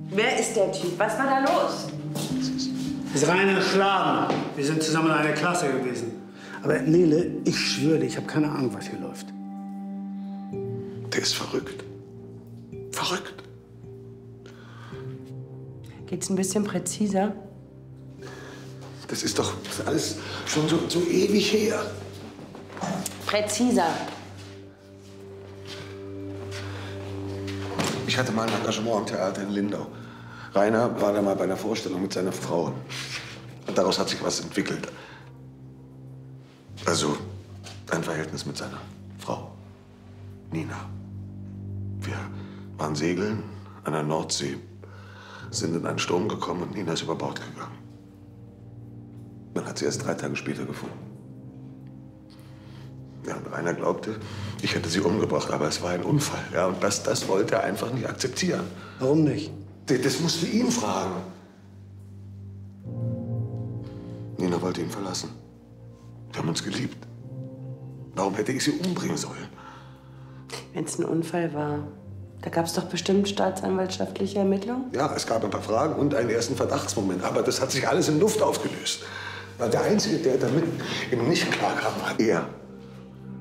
Wer ist der Typ? Was war da los? Das ist reiner Schlagen. Wir sind zusammen in einer Klasse gewesen. Aber Nele, ich schwöre dir, ich habe keine Ahnung, was hier läuft. Der ist verrückt. Verrückt. Geht's ein bisschen präziser? Das ist doch alles schon so ewig her. Präziser. Ich hatte mal ein Engagement am Theater in Lindau. Rainer war da mal bei einer Vorstellung mit seiner Frau. Und daraus hat sich was entwickelt. Also ein Verhältnis mit seiner Frau, Nina. Wir waren segeln an der Nordsee, sind in einen Sturm gekommen und Nina ist über Bord gegangen. Man hat sie erst 3 Tage später gefunden. Ja, und Rainer glaubte, ich hätte sie umgebracht, aber es war ein Unfall. Ja, und das wollte er einfach nicht akzeptieren. Warum nicht? Das musst du ihn fragen. Nina wollte ihn verlassen. Wir haben uns geliebt. Warum hätte ich sie umbringen sollen? Wenn es ein Unfall war, da gab es doch bestimmt staatsanwaltschaftliche Ermittlungen? Ja, es gab ein paar Fragen und einen ersten Verdachtsmoment. Aber das hat sich alles in Luft aufgelöst. Weil der Einzige, der damit eben nicht klarkam, war er.